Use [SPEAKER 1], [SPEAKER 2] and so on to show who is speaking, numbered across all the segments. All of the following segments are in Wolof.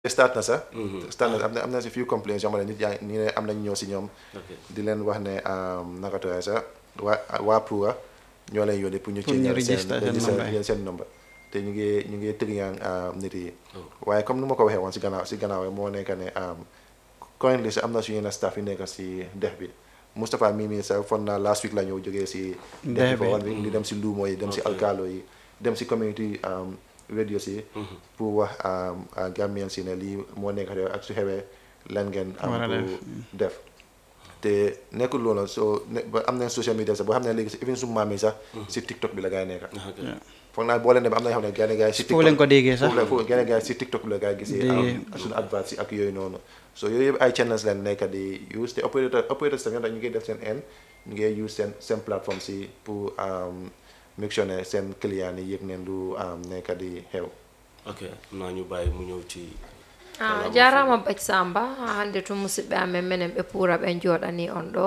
[SPEAKER 1] start na sax. start na am na si few complaints yoo xam ne nit yaa ngi ne am nañ ñëw si ñoom. di leen wax ne naka tooyee sax waa PUA ñoo leen yónnee pour ñu. change seen number te ñu ngi tëgg nit yi. waaye comme nu ma ko waxee woon si gannaaw moo nekk ne currently sax am na suñu staff yi nekk si dex bi Moustapha mii sax foog naa last week la ñëw jógee si. dex bi fa wan bi di dem si luumo yi dem si alkaalo yi dem si community radio si pour wax Gambien si ne lii moo nekk ak su xewee lan ngeen am pour def te nekkul loolu so ba am nañ social media sax boo xam ne léegi even su maam yi sax si TikTok bi la gaa yi nekk foog naa boo leen dem am na yoo xam ne gane gaa yi si TikTok
[SPEAKER 2] leen ko déggee sax
[SPEAKER 1] foofu gane gaa yi si TikTok bi la gaa yi gisee suñu advert si ak yooyu noonu so yooyu yëpp ay channels leen nekk di use te operators tamit ñu ngi def seen ñu ngi use seen plateforme si pour make sure ne seen client yi yëg neen lu nekk di xew.
[SPEAKER 3] ok naa ñu bàyyi mu ñëw ci.
[SPEAKER 4] jarama Bac Samba hande to musidɓe amen minen ɓe puura ɓe jooɗani on ɗo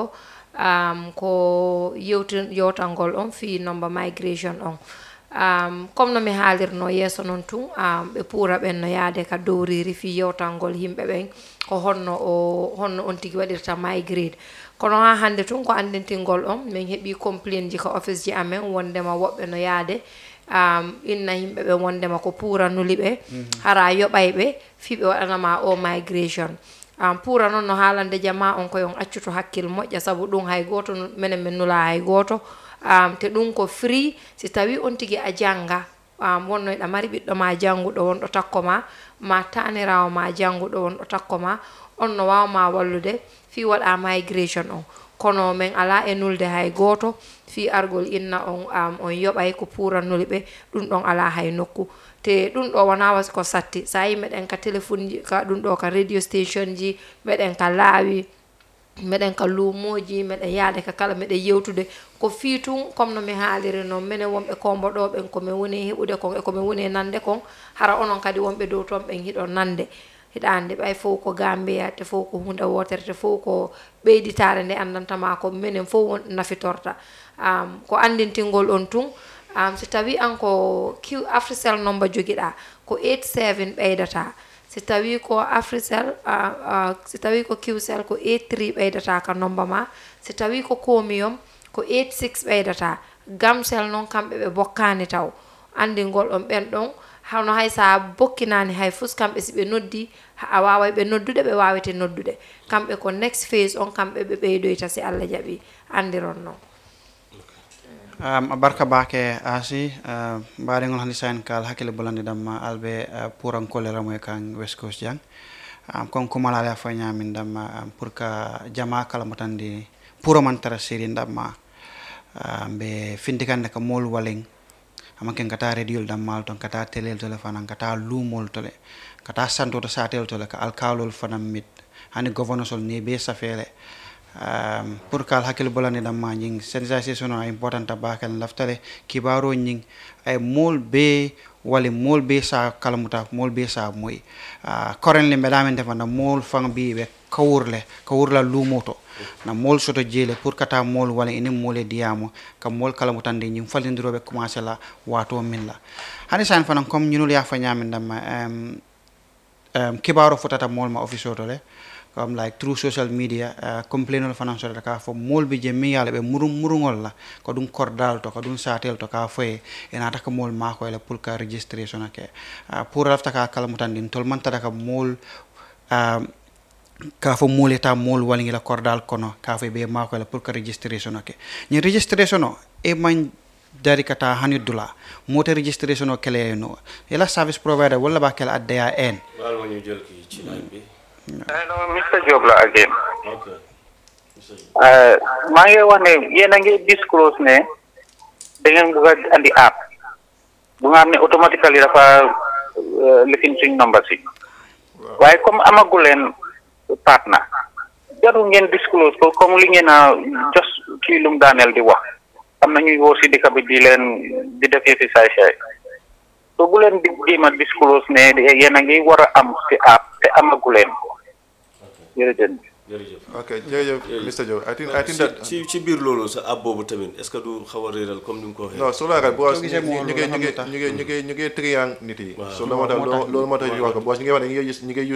[SPEAKER 4] ko yewtangol on fi number migration on comme no mi haalirno yeeso noon tun ɓe puura ɓen no yaade ka dowriri fi yewtangol yimɓe ɓen ko honno on tigi waɗirta migrate kono ha hande tun ko andintingol on min heeɓi complain ji ko office ji amen wondema woɓɓe no yaade inna yimɓe ɓe wondema ko puuranuli ɓe hara yoɓay ɓe fi ɓe waɗanama o migration puura noon no haalande jama on koyon accuto hakkille moƴƴa saabu ɗum hay goto minen min nula hay goto te ɗum ko free si tawi on tigi a jangga wonnoyɗa mari ɓiɗɗo ma jannguɗo wonɗo takko ma tanirawo ma jannguɗo wonɗo takko ma on no wawma wallude fi waɗa migration on kono min ala e nulde hay goto fi argol inna on yoɓay ko puranuli ɓe ɗum ɗon ala hay nokku te ɗum ɗo wona wasi ko satti sa yi meɗen ka téléphone ji ka ɗum ɗo ka radio station ji meɗen ka laawi meɗen ka luumoji meɗen yaade ka kala meɗen yewtude ko fii tun comme no mi haaliri noon minen wonɓe komboɗoɓen komin woni heɓude kon e komin woni nande kon hara onon kadi wonɓe dow toon ɓen hiɗon nande hiɗande ɓay fof ko Gambia te fof ko hunde wotere te fof ko ɓeyditare nde andantama ko minen fof won nafitorta ko andintingol on tun si tawi an ko Africell number joguiɗa ko 87 ɓeydata si tawi ko Africell si tawi ko Qcell ko 83 ɓeydata ka number ma si tawi ko Comium ko 86 ɓeydata Gamcell noon kamɓe ɓe bokkani taw andingol on ɓen ɗon hawno hay sa bokkinani hay fus kamɓe si ɓe noddi a waway ɓe noddude ɓe wawete noddude kamɓe ko next phase on kamɓe ɓe ɓeydoyta si Allah jaaɓi andiron noon
[SPEAKER 2] barka baake asi mbaɗigol hannde sahen kal hakkille bolande damma alɓe purankole ramoy kan West Coast jang kon kumalale a foy ñamin damma pour que jama kala mo tandi puramantara série damma ɓe findikande ko mol waleng amaken kata radiol dammal ton kata telel tole fanan kata lumol tole kata santoto satel tole ka alkalol fanan mit hani gouverneur sol ne be safele pour kal hakkil bolani damma ñing sensation o important tabakal laftale kibaro ñing ay mol be wali mol be sa kalamuta mol be sa moy currently medamen defana mol fang bi be kawurla lumoto na mol soto jele pour kata mol wala ini mole diamo kam mol kala mutande ñim falindrobe commencer la wato min la hani san fanan comme ñunul ya fa ñamin damma kibaro fotata mol ma office to le comme like through social media complainol fanan so ka fo mol bi je mi yala be murungol la ko dum kordal to ko dum satel to ka foye ena taka mol ma ko la pour ka registration ke pour rafta ka kala mutande tol man taka mol ka fo moleta mol wali la kordal kono ka fo be ma ko la pour que registration ke ni registration o e man dari kata $100 moto registration o kele no ela service provider wala ba kala adda en
[SPEAKER 3] wal ma ñu jël ki ci line bi
[SPEAKER 5] hello Mr. Jobla again
[SPEAKER 3] okay
[SPEAKER 5] maa ngi wax ne yéen a ngi disclose ne da ngeen bëgg andi app bu nga xam ne automatically dafa lifin suñ number si waaye comme amaguleen partner jarul ngeen disclose ko comme li ngeen a just kii lum daaneel di wax am na ñuy woo si dëkk bi di leen di def yëfi saay so bu leen di jéem a disclose ne yéen a ngi war a am si app te amaguleen ko jërëjëf
[SPEAKER 3] jërëjëf
[SPEAKER 1] ok jërëjëf Mr Joe I think that
[SPEAKER 3] ci biir loolu sa app boobu tamit est-ce que du xaw a réeral comme ni nga ko waxee
[SPEAKER 1] non su la ragal boos ñu ngi triang nit yi so loolu moo tax ñu wax ko boos ñu ngi wax ne ñu ngi